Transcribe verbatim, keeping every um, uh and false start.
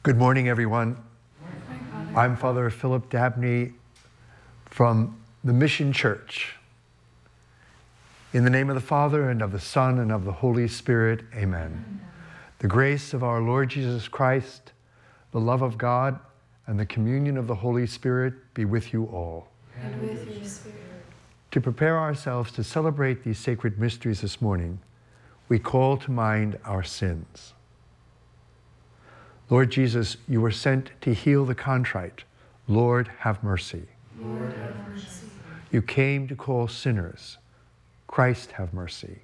Good morning, everyone. I'm Father Philip Dabney from the Mission Church. In the name of the Father, and of the Son, and of the Holy Spirit, amen. Amen. The grace of our Lord Jesus Christ, the love of God, and the communion of the Holy Spirit be with you all. And with your spirit. To prepare ourselves to celebrate these sacred mysteries this morning, we call to mind our sins. Lord Jesus, you were sent to heal the contrite. Lord, have mercy. Lord, have mercy. You came to call sinners. Christ, have mercy.